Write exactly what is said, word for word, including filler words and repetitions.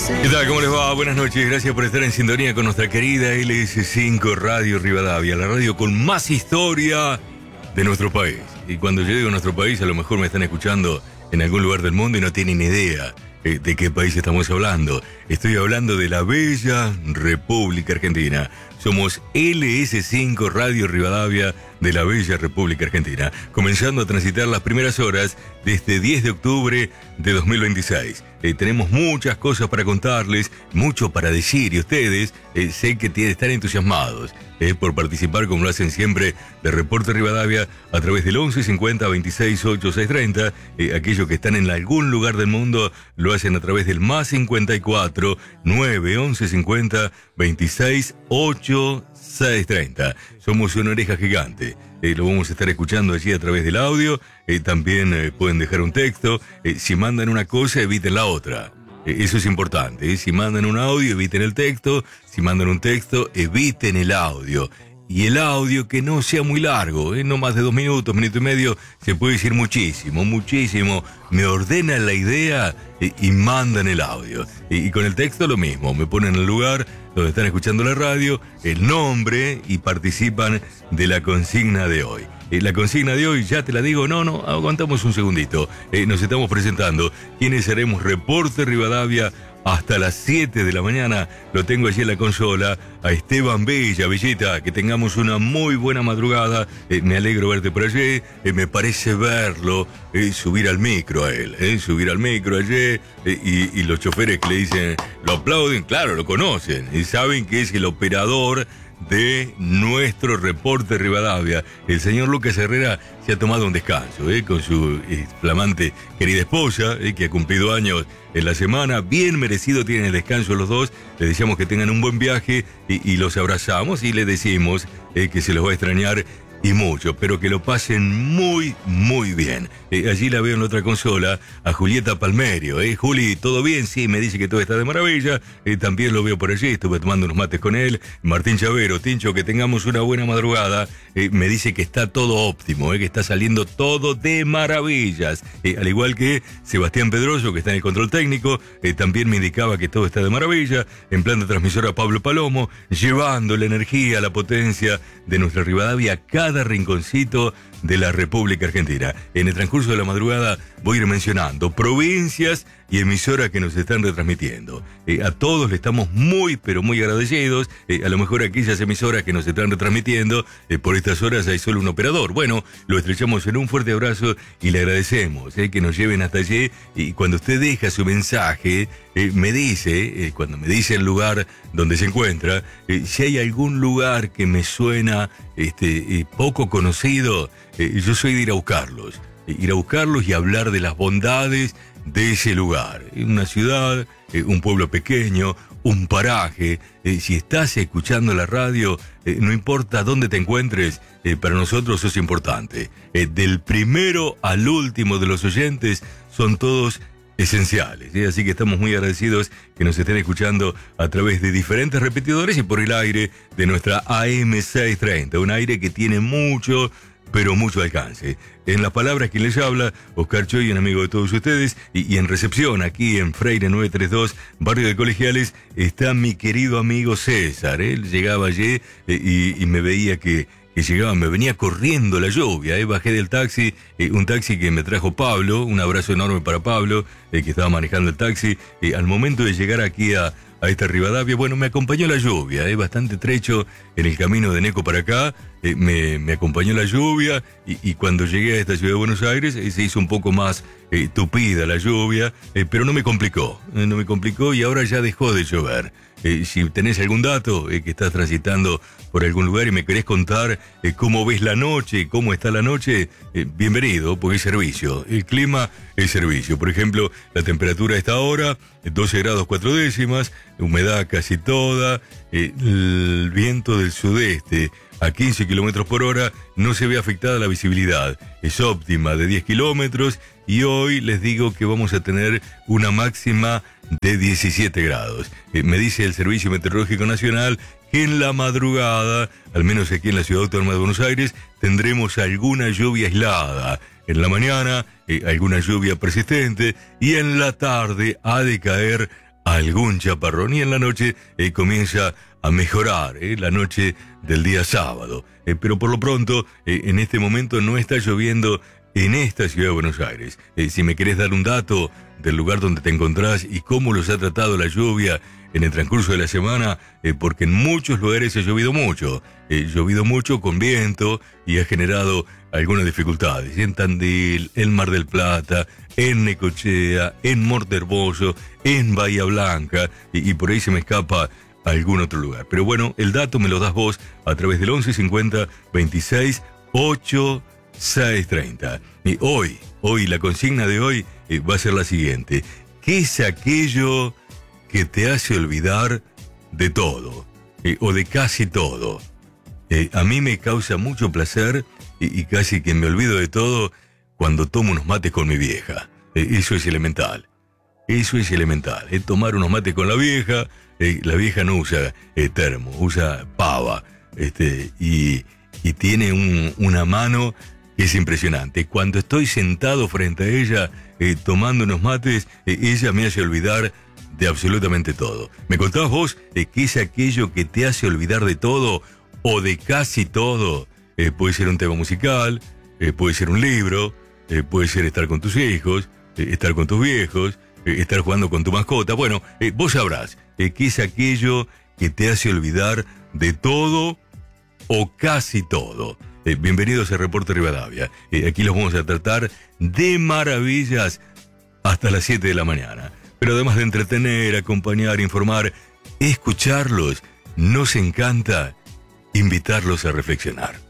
¿Qué tal? ¿Cómo les va? Buenas noches. Gracias por estar en sintonía con nuestra querida L S cinco Radio Rivadavia, la radio con más historia de nuestro país. Y cuando yo digo nuestro país, a lo mejor me están escuchando en algún lugar del mundo y no tienen idea eh, de qué país estamos hablando. Estoy hablando de la bella República Argentina. Somos L S cinco Radio Rivadavia de la bella República Argentina, comenzando a transitar las primeras horas de este diez de octubre de dos mil veintiséis. Eh, tenemos muchas cosas para contarles, mucho para decir, y ustedes eh, sé que tienen, están entusiasmados eh, por participar, como lo hacen siempre, de Reporte Rivadavia a través del once cincuenta veintiséis ochenta y seis treinta. Eh, aquellos que están en algún lugar del mundo lo hacen a través del más cincuenta y cuatro nueve once cincuenta veintiséis ochenta y seis treinta. Somos una oreja gigante. Eh, lo vamos a estar escuchando allí a través del audio. Eh, también eh, pueden dejar un texto. Eh, si mandan una cosa, eviten la otra. Eh, eso es importante. Eh. Si mandan un audio, eviten el texto. Si mandan un texto, eviten el audio. Y el audio que no sea muy largo, ¿eh? No más de dos minutos, minuto y medio, se puede decir muchísimo, muchísimo. Me ordenan la idea eh, y mandan el audio. Y, y con el texto lo mismo, me ponen el lugar donde están escuchando la radio, el nombre y participan de la consigna de hoy. Eh, la consigna de hoy, ya te la digo, no, no, aguantamos un segundito. Eh, nos estamos presentando. ¿Quiénes haremos Reporte Rivadavia? Hasta las siete de la mañana lo tengo allí en la consola, a Esteban Bella, Bellita, que tengamos una muy buena madrugada. Eh, me alegro verte por allí, eh, me parece verlo, eh, subir al micro a él, eh, subir al micro allí, eh, y, y los choferes que le dicen, lo aplauden, claro, lo conocen, y saben que es el operador de nuestro Reporte Rivadavia. El señor Lucas Herrera se ha tomado un descanso eh, con su eh, flamante querida esposa, eh, que ha cumplido años en la semana. Bien merecido tienen el descanso los dos. Les deseamos que tengan un buen viaje y, y los abrazamos y les decimos eh, que se los va a extrañar y mucho, pero que lo pasen muy, muy bien. Eh, allí la veo en la otra consola, a Julieta Palmerio. Eh. Juli, ¿todo bien? Sí, me dice que todo está de maravilla. Eh, también lo veo por allí, estuve tomando unos mates con él. Martín Chavero, Tincho, que tengamos una buena madrugada. Eh, me dice que está todo óptimo, eh, que está saliendo todo de maravillas. Eh, al igual que Sebastián Pedroso, que está en el control técnico, eh, también me indicaba que todo está de maravilla. En planta transmisora Pablo Palomo, llevando la energía, la potencia de nuestra Rivadavia a cada rinconcito de la República Argentina. En el transcurso de la madrugada voy a ir mencionando provincias y emisoras que nos están retransmitiendo. Eh, a todos le estamos muy, pero muy agradecidos. Eh, a lo mejor aquellas emisoras que nos están retransmitiendo, eh, por estas horas hay solo un operador. Bueno, lo estrechamos en un fuerte abrazo y le agradecemos eh, que nos lleven hasta allí. Y cuando usted deja su mensaje, eh, me dice, eh, cuando me dice el lugar donde se encuentra, eh, si hay algún lugar que me suena este, eh, poco conocido, eh, yo soy de ir a buscarlos. Eh, ir a buscarlos y hablar de las bondades de ese lugar. Una ciudad, eh, un pueblo pequeño, un paraje. Eh, si estás escuchando la radio, eh, no importa dónde te encuentres, eh, para nosotros eso es importante. Eh, del primero al último de los oyentes son todos esenciales, ¿eh? Así que estamos muy agradecidos que nos estén escuchando a través de diferentes repetidores y por el aire de nuestra A M seiscientos treinta, un aire que tiene mucho, pero mucho alcance. En las palabras que les habla, Oscar Choy, un amigo de todos ustedes, y, y en recepción, aquí en Freire novecientos treinta y dos, barrio de Colegiales, está mi querido amigo César. Él llegaba allí eh, y, y me veía que, que llegaba, me venía corriendo la lluvia. Eh. Bajé del taxi, eh, un taxi que me trajo Pablo, un abrazo enorme para Pablo, eh, que estaba manejando el taxi. Eh, al momento de llegar aquí a... a esta Rivadavia, bueno, me acompañó la lluvia, eh, bastante trecho en el camino de Neco para acá, eh, me, me acompañó la lluvia y, y cuando llegué a esta ciudad de Buenos Aires eh, se hizo un poco más eh, tupida la lluvia, eh, pero no me complicó, eh, no me complicó y ahora ya dejó de llover. Eh, si tenés algún dato eh, que estás transitando por algún lugar y me querés contar eh, cómo ves la noche, cómo está la noche, eh, bienvenido, porque es servicio. El clima es servicio. Por ejemplo, la temperatura a esta hora, doce grados cuatro décimas, humedad casi toda, eh, el viento del sudeste a quince kilómetros por hora, no se ve afectada la visibilidad, es óptima de diez kilómetros y hoy les digo que vamos a tener una máxima de diecisiete grados. Eh, me dice el Servicio Meteorológico Nacional que en la madrugada, al menos aquí en la Ciudad Autónoma de Buenos Aires, tendremos alguna lluvia aislada. En la mañana, eh, alguna lluvia persistente y en la tarde ha de caer algún chaparrón y en la noche eh, comienza a mejorar eh, la noche del día sábado. Eh, pero por lo pronto, eh, en este momento no está lloviendo en esta ciudad de Buenos Aires. Eh, si me querés dar un dato del lugar donde te encontrás y cómo los ha tratado la lluvia en el transcurso de la semana, eh, porque en muchos lugares ha llovido mucho, eh, llovido mucho con viento y ha generado algunas dificultades. En Tandil, en Mar del Plata, en Necochea, en Montermoso, en Bahía Blanca, y, y por ahí se me escapa algún otro lugar. Pero bueno, el dato me lo das vos a través del once cincuenta veintiséis ochenta y seis treinta. Y hoy, hoy, la consigna de hoy eh, va a ser la siguiente. ¿Qué es aquello que te hace olvidar de todo? Eh, o de casi todo. Eh, a mí me causa mucho placer y, y casi que me olvido de todo cuando tomo unos mates con mi vieja. Eh, eso es elemental. Eso es elemental. Eh, tomar unos mates con la vieja. Eh, la vieja no usa eh, termo, usa pava. Este, y, y tiene un, una mano que es impresionante. Cuando estoy sentado frente a ella eh, tomando unos mates, eh, ella me hace olvidar de absolutamente todo. ¿Me contabas vos eh, qué es aquello que te hace olvidar de todo o de casi todo? Eh, puede ser un tema musical, eh, puede ser un libro, eh, puede ser estar con tus hijos, eh, estar con tus viejos, eh, estar jugando con tu mascota. Bueno, eh, vos sabrás eh, qué es aquello que te hace olvidar de todo o casi todo. Eh, bienvenidos a Reporte Rivadavia. Eh, aquí los vamos a tratar de maravillas hasta las siete de la mañana. Pero además de entretener, acompañar, informar, escucharlos, nos encanta invitarlos a reflexionar.